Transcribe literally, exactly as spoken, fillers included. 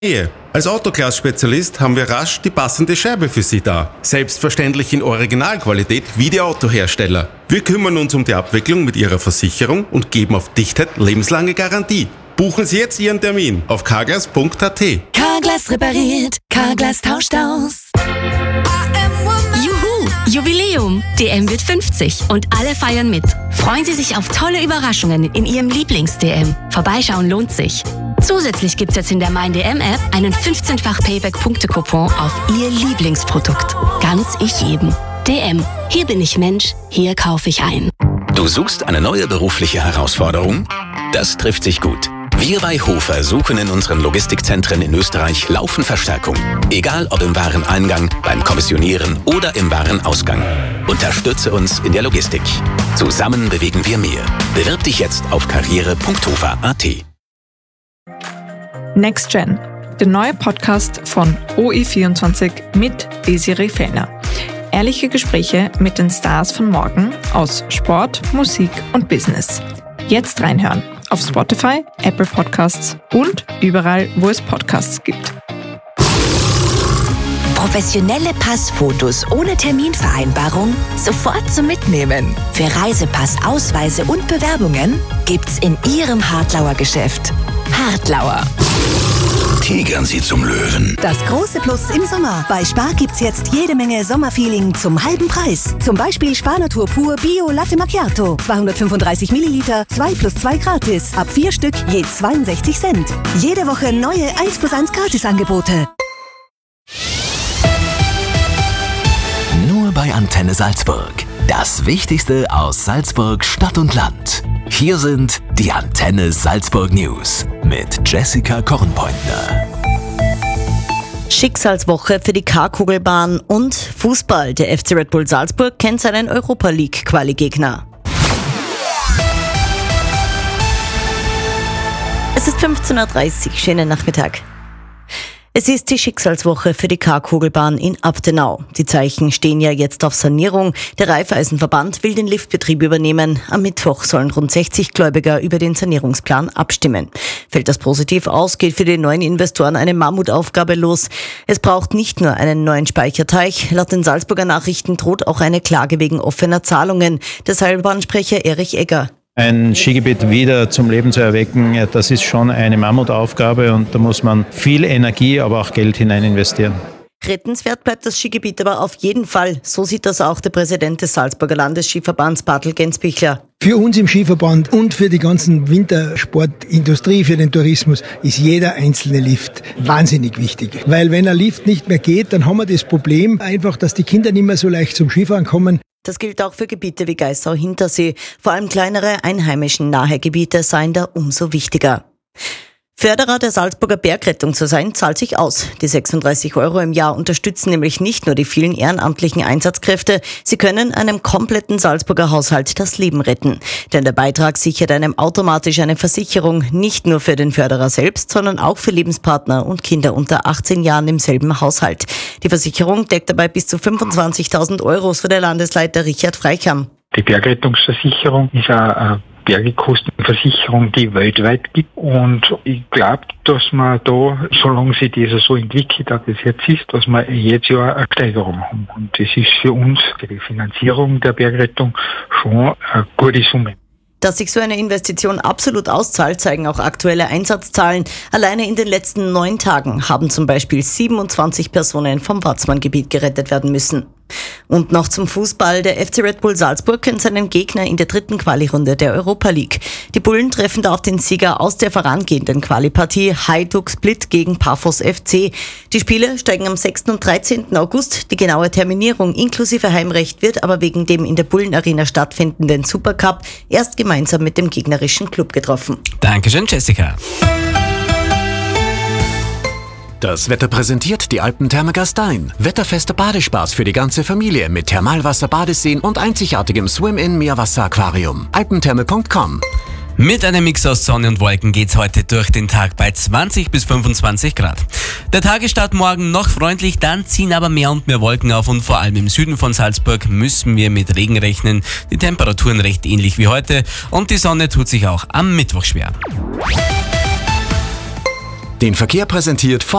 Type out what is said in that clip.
Als Autoglas-Spezialist haben wir rasch die passende Scheibe für Sie da. Selbstverständlich in Originalqualität wie die Autohersteller. Wir kümmern uns um die Abwicklung mit Ihrer Versicherung und geben auf Dichtheit lebenslange Garantie. Buchen Sie jetzt Ihren Termin auf carglass punkt a t. Carglass repariert, Carglass tauscht aus. Juhu, Jubiläum! D M wird fünfzig und alle feiern mit. Freuen Sie sich auf tolle Überraschungen in Ihrem Lieblings-D M. Vorbeischauen lohnt sich. Zusätzlich gibt's jetzt in der Mein D M-App einen fünfzehnfach Payback-Punkte-Coupon auf Ihr Lieblingsprodukt. Ganz ich jedem. D M. Hier bin ich Mensch, hier kaufe ich ein. Du suchst eine neue berufliche Herausforderung? Das trifft sich gut. Wir bei Hofer suchen in unseren Logistikzentren in Österreich laufend Verstärkung. Egal ob im Wareneingang, beim Kommissionieren oder im Warenausgang. Unterstütze uns in der Logistik. Zusammen bewegen wir mehr. Bewirb dich jetzt auf karriere punkt hofer punkt a t. Next Gen, der neue Podcast von O E vierundzwanzig mit Desiree Fellner. Ehrliche Gespräche mit den Stars von morgen aus Sport, Musik und Business. Jetzt reinhören auf Spotify, Apple Podcasts und überall, wo es Podcasts gibt. Professionelle Passfotos ohne Terminvereinbarung sofort zum Mitnehmen. Für Reisepass, Ausweise und Bewerbungen gibt's in Ihrem Hartlauer Geschäft. Hartlauer. Tigern Sie zum Löwen. Das große Plus im Sommer. Bei Spar gibt's jetzt jede Menge Sommerfeeling zum halben Preis. Zum Beispiel Spar Natur Pur Bio Latte Macchiato. zweihundertfünfunddreißig Milliliter, zwei plus zwei gratis. Ab vier Stück je zweiundsechzig Cent. Jede Woche neue eins plus eins Gratisangebote. Nur bei Antenne Salzburg. Das Wichtigste aus Salzburg, Stadt und Land. Hier sind die Antenne Salzburg News mit Jessica Kornpointner. Schicksalswoche für die K-Kugelbahn und Fußball. Der F C Red Bull Salzburg kennt seinen Europa League Quali-Gegner. Es ist fünfzehn Uhr dreißig. Schönen Nachmittag. Es ist die Schicksalswoche für die K-Kugelbahn in Abtenau. Die Zeichen stehen ja jetzt auf Sanierung. Der Raiffeisenverband will den Liftbetrieb übernehmen. Am Mittwoch sollen rund sechzig Gläubiger über den Sanierungsplan abstimmen. Fällt das positiv aus, geht für die neuen Investoren eine Mammutaufgabe los. Es braucht nicht nur einen neuen Speicherteich. Laut den Salzburger Nachrichten droht auch eine Klage wegen offener Zahlungen. Der Seilbahnsprecher Erich Egger. Ein Skigebiet wieder zum Leben zu erwecken, das ist schon eine Mammutaufgabe und da muss man viel Energie, aber auch Geld hinein investieren. Rettenswert bleibt das Skigebiet aber auf jeden Fall. So sieht das auch der Präsident des Salzburger Landesskiverbands, Bartel Gensbichler. Für uns im Skiverband und für die ganzen Wintersportindustrie, für den Tourismus ist jeder einzelne Lift wahnsinnig wichtig. Weil wenn ein Lift nicht mehr geht, dann haben wir das Problem einfach, dass die Kinder nicht mehr so leicht zum Skifahren kommen. Das gilt auch für Gebiete wie Geissau-Hintersee. Vor allem kleinere, einheimischen nahe Gebiete seien da umso wichtiger. Förderer der Salzburger Bergrettung zu sein, zahlt sich aus. Die sechsunddreißig Euro im Jahr unterstützen nämlich nicht nur die vielen ehrenamtlichen Einsatzkräfte, sie können einem kompletten Salzburger Haushalt das Leben retten. Denn der Beitrag sichert einem automatisch eine Versicherung, nicht nur für den Förderer selbst, sondern auch für Lebenspartner und Kinder unter achtzehn Jahren im selben Haushalt. Die Versicherung deckt dabei bis zu fünfundzwanzigtausend Euro, so der Landesleiter Richard Freikamp. Die Bergrettungsversicherung ist eine Bergekostenversicherung, die weltweit gibt. Und ich glaube, dass man da, solange sich das so entwickelt, dass das jetzt ist, dass wir jedes Jahr eine Steigerung haben. Und das ist für uns, für die Finanzierung der Bergrettung, schon eine gute Summe. Dass sich so eine Investition absolut auszahlt, zeigen auch aktuelle Einsatzzahlen. Alleine in den letzten neun Tagen haben zum Beispiel siebenundzwanzig Personen vom Watzmann-Gebiet gerettet werden müssen. Und noch zum Fußball. Der F C Red Bull Salzburg kennt seinen Gegner in der dritten Quali-Runde der Europa League. Die Bullen treffen da auf den Sieger aus der vorangehenden Quali-Partie Hajduk Split gegen Paphos F C. Die Spiele steigen am sechsten und dreizehnten August. Die genaue Terminierung inklusive Heimrecht wird aber wegen dem in der Bullen-Arena stattfindenden Supercup erst gemeinsam mit dem gegnerischen Club getroffen. Dankeschön, Jessica. Das Wetter präsentiert die Alpentherme Gastein. Wetterfester Badespaß für die ganze Familie mit Thermalwasser, Badeseen und einzigartigem Swim-In-Meerwasser-Aquarium. alpentherme punkt com. Mit einem Mix aus Sonne und Wolken geht's heute durch den Tag bei zwanzig bis fünfundzwanzig Grad. Der Tagesstart morgen noch freundlich, dann ziehen aber mehr und mehr Wolken auf und vor allem im Süden von Salzburg müssen wir mit Regen rechnen. Die Temperaturen recht ähnlich wie heute und die Sonne tut sich auch am Mittwoch schwer. Den Verkehr präsentiert